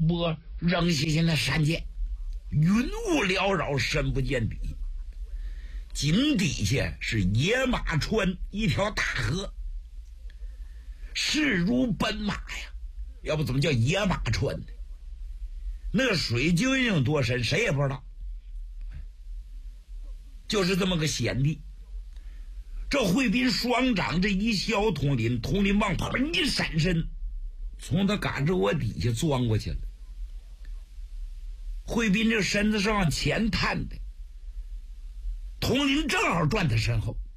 波扔下去那闪电，云雾缭绕，深不见底。井底下是野马川一条大河，势如奔马呀，要不怎么叫野马川呢？那水究竟有多深，谁也不知道。就是这么个险地。这惠斌双掌这一削统林往旁边一闪身，从他嘎吱窝底下钻过去了。惠斌这身子是往前探的，统林正好转他身后。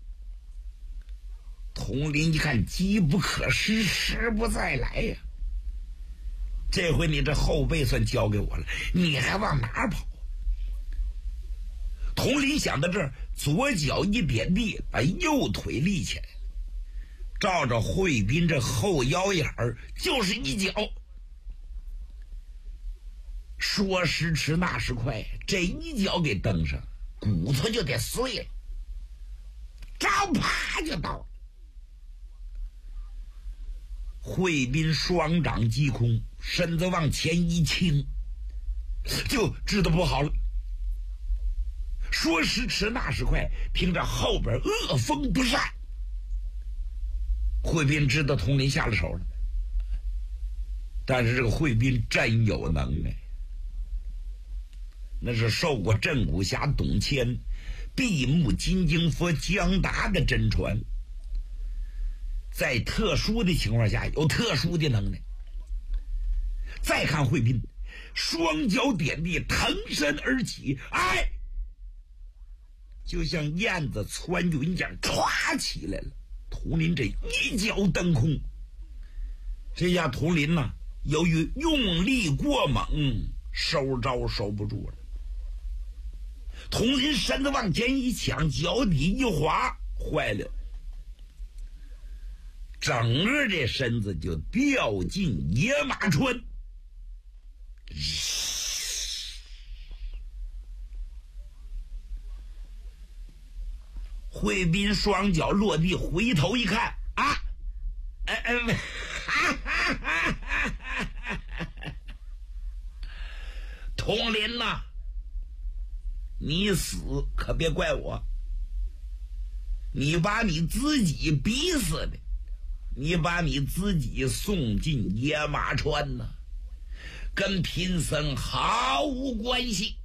统林一看机不可失，时不再来呀，这回你这后背算交给我了，你还往哪儿跑？统林想到这儿，左脚一点地，把右腿立起来，照着惠斌这后腰眼儿就是一脚。说时迟那时快，这一脚给蹬上，骨头就得碎了，招啪就倒。惠斌双掌击空，身子往前一倾，就知道不好了。说时迟那时快，听着后边恶风不善，惠斌知道统林下了手了。但是这个惠斌真有能耐，那是受过镇武侠董谦、闭目金睛佛姜达的真传，在特殊的情况下有特殊的能耐。再看惠斌，双脚点地，腾身而起，哎，就像燕子窜云一样，歘起来了。统林这一脚蹬空，这下统林呐，由于用力过猛，收招收不住了。统林身子往前一抢，脚底一滑，坏了，整个这身子就掉进野马川。惠斌双脚落地，回头一看啊，统林呐，你死可别怪我，你把你自己逼死的，你把你自己送进野马川呐，跟贫僧毫无关系。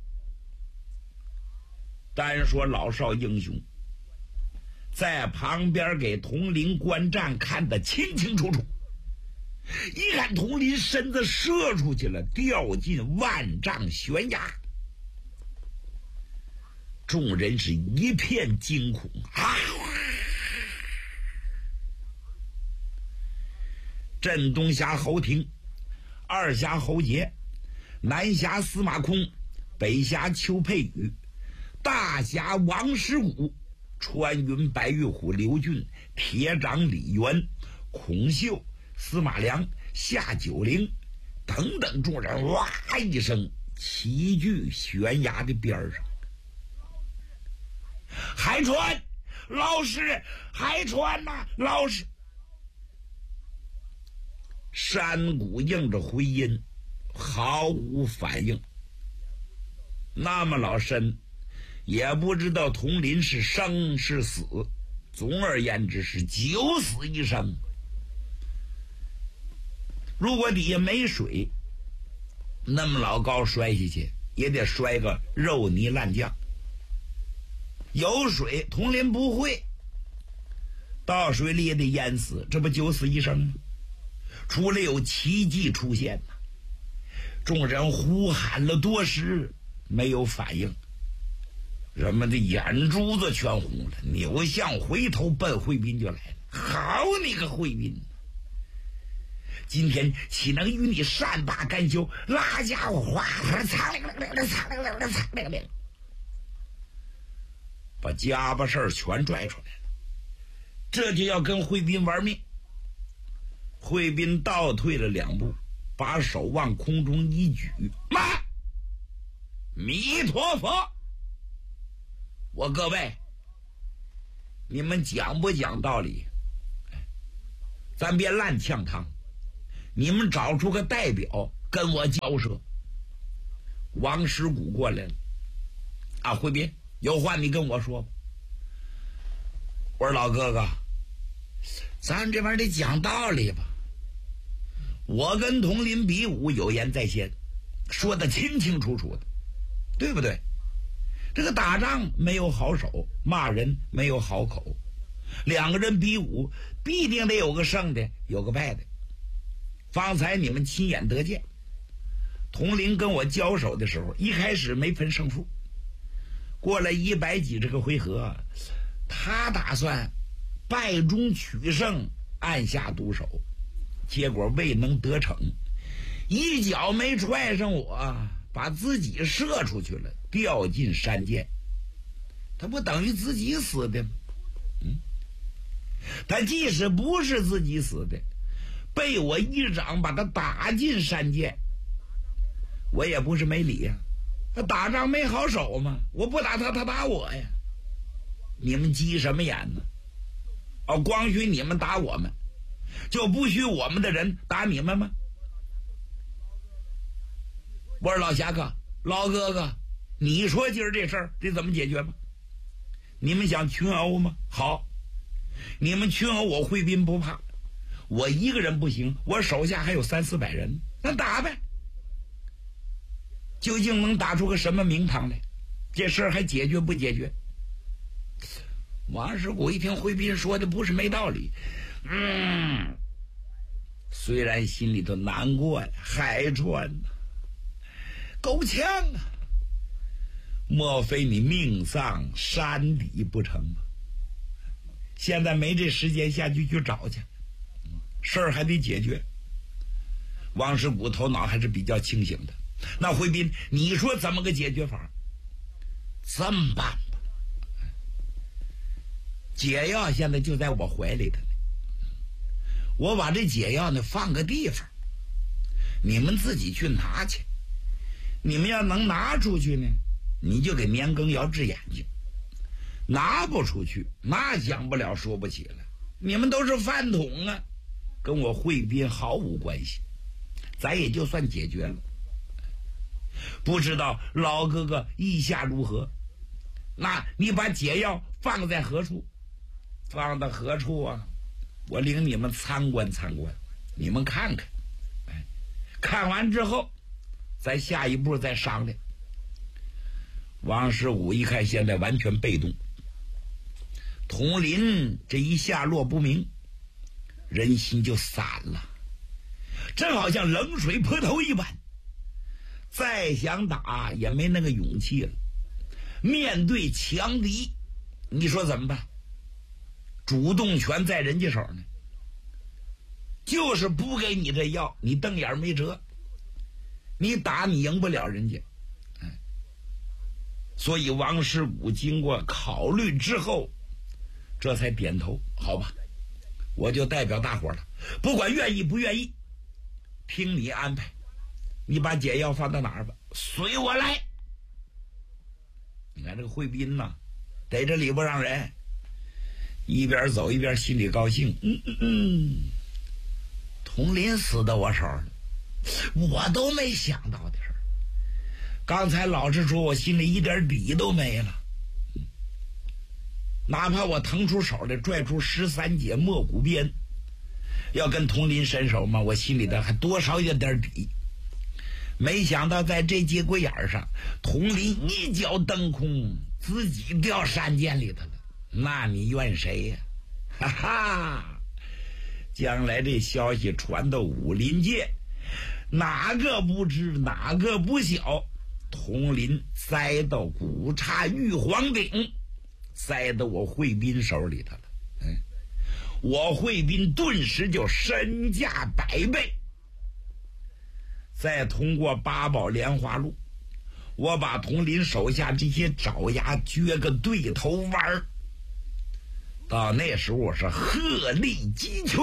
单说老少英雄在旁边给统林观战，看得清清楚楚。一看统林身子射出去了，掉进万丈悬崖，众人是一片惊恐啊！镇东峡侯廷、二峡侯杰、南峡司马空、北峡邱佩宇、大峡王师古、穿云白玉虎刘俊、铁掌李元、孔秀、司马良、夏九龄等等众人哇一声齐聚悬崖的边上。海川老师，海川呐，老师！山谷应着回音，毫无反应。那么老身也不知道统林是生是死，总而言之是九死一生。如果底下没水，那么老高摔下去也得摔个肉泥烂酱。有水，统林不会，到水里也得淹死，这不九死一生吗？除了有奇迹出现呐，众人呼喊了多时，没有反应。人们的眼珠子全红了，扭向回头奔惠斌就来了。好你个惠斌，今天岂能与你善罢甘休？拉家伙哗擦亮亮擦亮亮擦亮亮，把家巴事儿全拽出来了，这就要跟惠斌玩命。惠斌倒退了2步，把手往空中一举，妈，弥陀佛！我各位，你们讲不讲道理？咱别烂呛汤，你们找出个代表跟我交涉。王师古过来了，啊，惠斌，有话你跟我说吧。我说老哥哥，咱这玩意儿得讲道理吧。我跟佟林比武有言在先，说的清清楚楚的，对不对？这个打仗没有好手，骂人没有好口，两个人比武必定得有个胜的，有个败的。方才你们亲眼得见，佟林跟我交手的时候，一开始没分胜负，过了100几这个回合，他打算败中取胜，按下毒手，结果未能得逞，一脚没踹上我，把自己射出去了，掉进山涧。他不等于自己死的吗？他即使不是自己死的，被我一掌把他打进山涧，我也不是没理呀。他打仗没好手嘛，我不打他，他打我呀。你们急什么眼呢？光许你们打我们，就不许我们的人打你们吗？我说老侠客，老哥哥，你说今儿这事儿得怎么解决吧？你们想群殴吗？好，你们群殴我惠斌不怕，我一个人不行，我手下还有300-400人，那打呗。究竟能打出个什么名堂来？这事儿还解决不解决？王师古一听惠斌说的不是没道理，虽然心里头难过呀，海川呐，够呛啊！莫非你命丧山底不成吗？现在没这时间下去找去，事儿还得解决。王师古头脑还是比较清醒的。那惠斌，你说怎么个解决法？这么办吧，解药现在就在我怀里头呢，我把这解药呢放个地方，你们自己去拿去。你们要能拿出去呢，你就给年羹尧治眼睛；拿不出去，那讲不了说不起了。你们都是饭桶啊，跟我惠斌毫无关系，咱也就算解决了。不知道老哥哥意下如何？那你把解药放在何处？放到何处啊？我领你们参观参观，你们看看。看完之后，咱下一步再商量。王师古一看现在完全被动，佟林这一下落不明，人心就散了，正好像冷水泼头一般。再想打也没那个勇气了。面对强敌，你说怎么办？主动权在人家手呢，就是不给你这药，你瞪眼没辙，你打你赢不了人家。所以王师古经过考虑之后，这才点头，好吧，我就代表大伙了，不管愿意不愿意，听你安排。你把解药放到哪儿吧，随我来。你看这个惠斌呐，逮着理不让人，一边走一边心里高兴。佟林死到我手了，我都没想到的事儿。刚才老实说，我心里一点底都没了。哪怕我腾出手来拽出13节没骨鞭，要跟佟林伸手嘛，我心里头还多少有点底。没想到在这节骨眼上，佟林一脚蹬空，自己掉山涧里头了。那你怨谁呀？哈哈！将来这消息传到武林界，哪个不知哪个不晓？佟林栽到古刹玉皇顶，栽到我惠斌手里头了。我惠斌顿时就身价100倍。再通过八宝莲花路，我把佟林手下这些爪牙撅个对头弯儿。到那时候我是鹤立鸡群，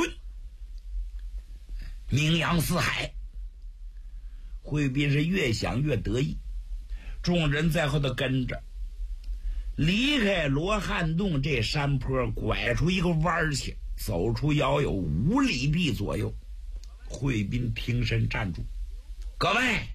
名扬四海。惠斌是越想越得意，众人在后头跟着，离开罗汉洞这山坡，拐出一个弯去，走出遥有5里地左右。惠斌挺身站住， 各位。